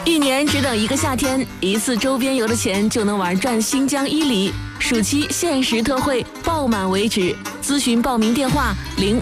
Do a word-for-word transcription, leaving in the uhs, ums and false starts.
一年只等一个夏天，一次周边游的钱就能玩转新疆伊犁。暑期限时特惠，爆满为止。咨询报名电话：零